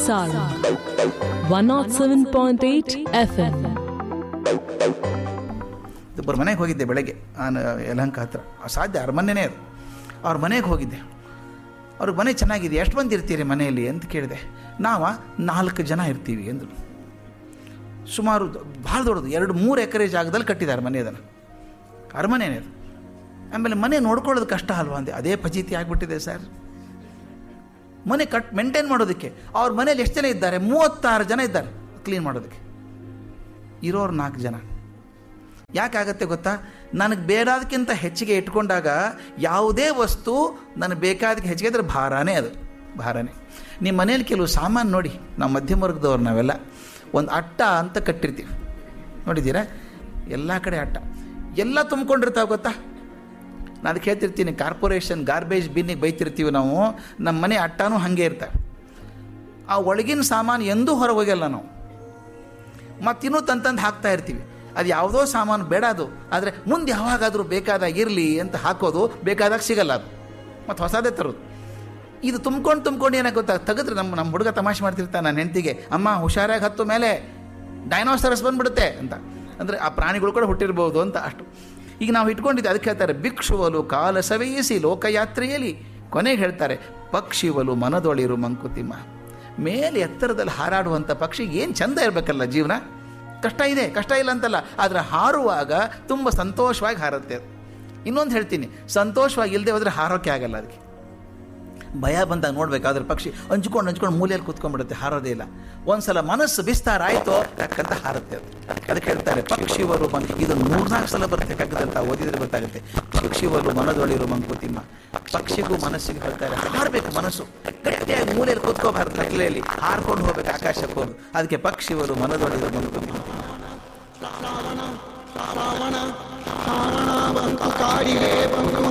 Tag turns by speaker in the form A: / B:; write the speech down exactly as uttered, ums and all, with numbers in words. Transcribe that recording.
A: Sound one oh seven point eight F M.
B: ಒಬ್ಬರ ಮನೆಗೆ ಹೋಗಿದ್ದೆ ಬೆಳಗ್ಗೆ, ನಾನು ಯಲಹಂಕ ಹತ್ರ, ಸಾಧ್ಯ ಅವ್ರ ಮನೆಯೇ ಅದು. ಅವ್ರ ಮನೆಗೆ ಹೋಗಿದ್ದೆ. ಅವ್ರಿಗೆ ಮನೆ ಚೆನ್ನಾಗಿದೆ, ಎಷ್ಟು ಮಂದಿ ಇರ್ತೀರಿ ಮನೆಯಲ್ಲಿ ಅಂತ ಕೇಳಿದೆ. ನಾವು ನಾಲ್ಕು ಜನ ಇರ್ತೀವಿ ಅಂದರು. ಸುಮಾರು ಭಾಳ ದೊಡ್ಡದು, ಎರಡು ಮೂರು ಎಕರೆ ಜಾಗದಲ್ಲಿ ಕಟ್ಟಿದ್ದಾರೆ ಮನೆ. ಅದನ್ನು ಅರಮನೆಯೇ ಅದು. ಆಮೇಲೆ ಮನೆ ನೋಡ್ಕೊಳ್ಳೋದು ಕಷ್ಟ ಅಲ್ವಾ ಅಂದೆ. ಅದೇ ಫಜೀತಿ ಆಗಿಬಿಟ್ಟಿದೆ ಸರ್. ಮನೆ ಕಟ್ ಮೇಂಟೈನ್ ಮಾಡೋದಕ್ಕೆ ಅವ್ರ ಮನೇಲಿ ಎಷ್ಟು ಜನ ಇದ್ದಾರೆ? ಮೂವತ್ತಾರು ಜನ ಇದ್ದಾರೆ ಕ್ಲೀನ್ ಮಾಡೋದಕ್ಕೆ. ಇರೋರು ನಾಲ್ಕು ಜನ. ಯಾಕಾಗತ್ತೆ ಗೊತ್ತಾ? ನನಗೆ ಬೇಡದಕ್ಕಿಂತ ಹೆಚ್ಚಿಗೆ ಇಟ್ಕೊಂಡಾಗ ಯಾವುದೇ ವಸ್ತು ನನಗೆ ಬೇಕಾದಕ್ಕೆ ಹೆಚ್ಚಿಗೆ ಇದ್ರೆ ಭಾರನೇ, ಅದು ಭಾರನೇ. ನಿಮ್ಮ ಮನೇಲಿ ಕೆಲವು ಸಾಮಾನು ನೋಡಿ, ನಾವು ಮಧ್ಯಮ ವರ್ಗದವ್ರು ನಾವೆಲ್ಲ ಒಂದು ಅಟ್ಟ ಅಂತ ಕಟ್ಟಿರ್ತೀವಿ, ನೋಡಿದ್ದೀರಾ? ಎಲ್ಲ ಕಡೆ ಅಟ್ಟ ಎಲ್ಲ ತುಂಬ್ಕೊಂಡಿರ್ತಾವೆ ಗೊತ್ತಾ? ನಾನು ಅದಕ್ಕೆ ಹೇಳ್ತಿರ್ತೀನಿ, ಕಾರ್ಪೊರೇಷನ್ ಗಾರ್ಬೇಜ್ ಬಿನ್ನಿಗೆ ಬೈತಿರ್ತೀವಿ ನಾವು, ನಮ್ಮ ಮನೆ ಅಟ್ಟನೂ ಹಾಗೆ ಇರ್ತವೆ. ಆ ಒಳಗಿನ ಸಾಮಾನು ಎಂದೂ ಹೊರಗೆ ಹೋಗಲ್ಲ ನಾವು, ಮತ್ತಿನ್ನೂ ತಂತಂದು ಹಾಕ್ತಾ ಇರ್ತೀವಿ. ಅದು ಯಾವುದೋ ಸಾಮಾನು ಬೇಡ ಅದು, ಆದರೆ ಮುಂದೆ ಯಾವಾಗಾದರೂ ಬೇಕಾದಾಗ ಇರಲಿ ಅಂತ ಹಾಕೋದು, ಬೇಕಾದಾಗ ಸಿಗಲ್ಲ ಅದು, ಮತ್ತು ಹೊಸದೇ ತರೋದು. ಇದು ತುಂಬ್ಕೊಂಡು ತುಂಬ್ಕೊಂಡು ಏನಾಗ ಗೊತ್ತಾ, ತೆಗೆದ್ರೆ ನಮ್ಮ ನಮ್ಮ ಹುಡುಗ ತಮಾಷೆ ಮಾಡ್ತಿರ್ತಾನೆ ನನ್ನ ಹೆಂಡತಿಗೆ, ಅಮ್ಮ ಹುಷಾರಾಗಿ ಹತ್ತು ಮೇಲೆ ಡೈನೋಸರಸ್ ಬಂದುಬಿಡುತ್ತೆ ಅಂತ. ಅಂದರೆ ಆ ಪ್ರಾಣಿಗಳು ಕೂಡ ಹುಟ್ಟಿರ್ಬೋದು ಅಂತ ಅಷ್ಟು. ಈಗ ನಾವು ಇಟ್ಕೊಂಡಿದ್ದೆ, ಅದಕ್ಕೆ ಹೇಳ್ತಾರೆ ಭಿಕ್ಷುವಲು ಕಾಲ ಸವೆಯಿಸಿ ಲೋಕಯಾತ್ರೆಯಲ್ಲಿ. ಕೊನೆಗೆ ಹೇಳ್ತಾರೆ ಪಕ್ಷಿವಲು ಮನದೊಳಿರು ಮಂಕುತಿಮ್ಮ. ಮೇಲೆ ಎತ್ತರದಲ್ಲಿ ಹಾರಾಡುವಂಥ ಪಕ್ಷಿ ಏನು ಚಂದ ಇರಬೇಕಲ್ಲ ಜೀವನ. ಕಷ್ಟ ಇದೆ, ಕಷ್ಟ ಇಲ್ಲ ಅಂತಲ್ಲ, ಆದರೆ ಹಾರುವಾಗ ತುಂಬ ಸಂತೋಷವಾಗಿ ಹಾರುತ್ತೆ. ಇನ್ನೊಂದು ಹೇಳ್ತೀನಿ, ಸಂತೋಷವಾಗಿ ಇಲ್ಲದೆ ಹೋದರೆ ಹಾರೋಕ್ಕೆ ಆಗಲ್ಲ. ಅದಕ್ಕೆ ಭಯ ಬಂದಾಗ ನೋಡಬೇಕಾದ್ರೆ ಪಕ್ಷಿ ಹಂಚ್ಕೊಂಡು ಹಂಚ್ಕೊಂಡು ಮೂಲೆಯಲ್ಲಿ ಕೂತ್ಕೊಂಡ್ಬಿಡುತ್ತೆ, ಹಾರೋದೇ ಇಲ್ಲ. ಒಂದು ಸಲ ಮನಸ್ಸು ವಿಸ್ತಾರ ಆಯಿತು ಯಾಕಂತ ಹಾರುತ್ತೆ ಅದು. ಅದಕ್ಕೆ ಹೇಳ್ತಾರೆ ಪಕ್ಷಿವರು ಮನ್ ಇದು ಮೂರ್ನಾಲ್ಕು ಸಲ ಬರ್ತಕ್ಕಂಥ ಓದಿದ್ರೆ ಗೊತ್ತಾಗುತ್ತೆ. ಪಕ್ಷಿವರು ಮನದೊಳಿರು ಮಂಕುತಿಮ್ಮ. ಪಕ್ಷಿಗೂ ಮನಸ್ಸಿಗೆ ಹೇಳ್ತಾರೆ ಹಾರಬೇಕು, ಮನಸ್ಸು ಗಟ್ಟಿಯಾಗಿ ಮೂಲೆಯಲ್ಲಿ ಕೂತ್ಕೋಬಾರ್ದು, ಕಟ್ಲೆಯಲ್ಲಿ ಹಾರ್ಕೊಂಡು ಹೋಗ್ಬೇಕು, ಆಕಾಶಕ್ಕೆ ಹೋಗು. ಅದಕ್ಕೆ ಪಕ್ಷಿವರು ಮನದೊಳಿರು ಮಂಕುತಿಮ್ಮ.
C: ಕಾಡಿಗೆ ಬಂದು